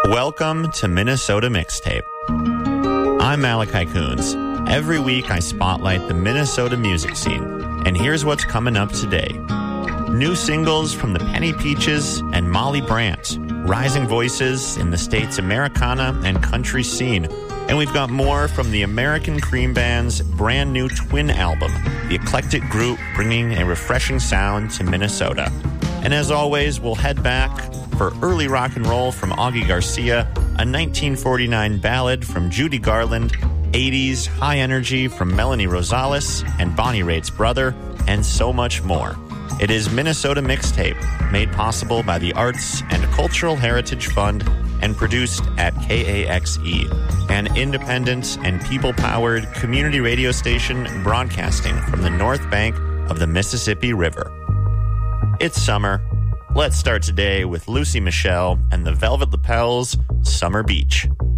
Welcome to Minnesota Mixtape. I'm Malachi Coons. Every week I spotlight the Minnesota music scene, and here's what's coming up today. New singles from the Penny Peaches and Molly Brandt, rising voices in the state's Americana and country scene. And we've got more from the American Cream Band's brand new twin album, the eclectic group bringing a refreshing sound to Minnesota. And as always, we'll head back for early rock and roll from Augie Garcia, a 1949 ballad from Judy Garland, 80s high energy from Melanie Rosales and Bonnie Raitt's brother, and so much more. It is Minnesota Mixtape, made possible by the Arts and Cultural Heritage Fund and produced at KAXE, an independent and people-powered community radio station broadcasting from the north bank of the Mississippi River. It's summer. Let's start today with Lucy Michelle and the Velvet Lapels' Summer Beach.